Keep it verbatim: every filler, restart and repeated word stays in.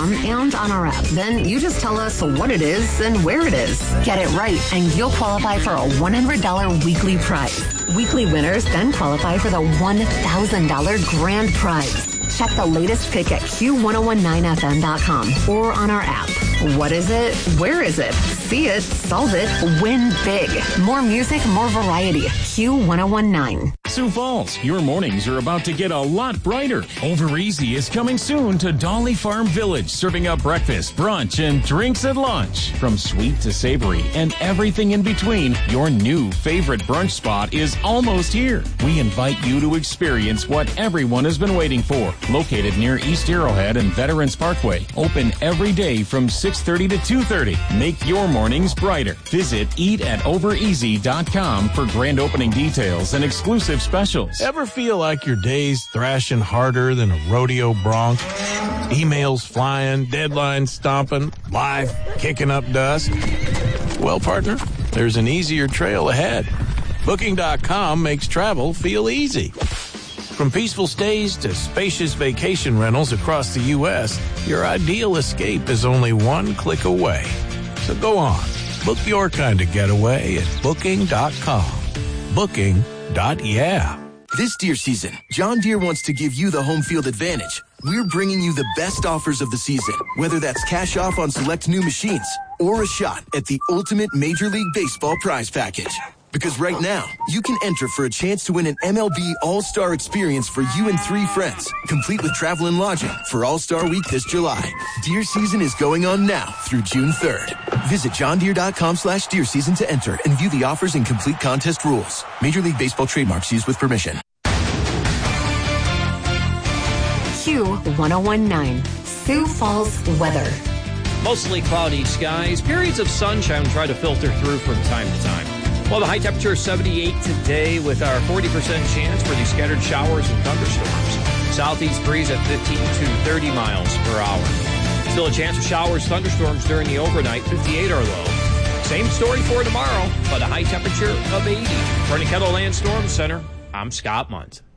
com and on our app. Then you just tell us what it is and where it is. Get it right, and you'll qualify for a one hundred dollars weekly prize. Weekly winners then qualify for the one thousand dollars grand prize. Check the latest pick at Q ten nineteen F M dot com or on our app. What is it? Where is it? See it, solve it, win big. More music, more variety. Q ten nineteen. Sioux Falls, your mornings are about to get a lot brighter. Over Easy is coming soon to Dolly Farm Village, serving up breakfast, brunch, and drinks at lunch. From sweet to savory and everything in between, your new favorite brunch spot is almost here. We invite you to experience what everyone has been waiting for. Located near East Arrowhead and Veterans Parkway. Open every day from six thirty to two thirty. Make your mornings brighter. Visit eat at over easy dot com for grand opening details and exclusive specials. Ever feel like your day's thrashing harder than a rodeo bronc? Emails flying, deadlines stomping, life kicking up dust? Well, partner, there's an easier trail ahead. Booking dot com makes travel feel easy. From peaceful stays to spacious vacation rentals across the U S, your ideal escape is only one click away. So go on, book your kind of getaway at Booking dot com. Booking. Yeah. This deer season, John Deere wants to give you the home field advantage. We're bringing you the best offers of the season, whether that's cash off on select new machines or a shot at the ultimate Major League Baseball prize package. Because right now, you can enter for a chance to win an M L B All-Star experience for you and three friends, complete with travel and lodging for All-Star Week this July. Deer season is going on now through June third. Visit john deere dot com slash deer season to enter and view the offers and complete contest rules. Major League Baseball trademarks used with permission. Q ten nineteen, Sioux Falls weather. Mostly cloudy skies. Periods of sunshine try to filter through from time to time. Well, the high temperature is seventy-eight today with our forty percent chance for these scattered showers and thunderstorms. Southeast breeze at fifteen to thirty miles per hour. Still a chance of showers, thunderstorms during the overnight, fifty-eight our low. Same story for tomorrow, but a high temperature of eighty. For the Kettle Land Storm Center, I'm Scott Munt.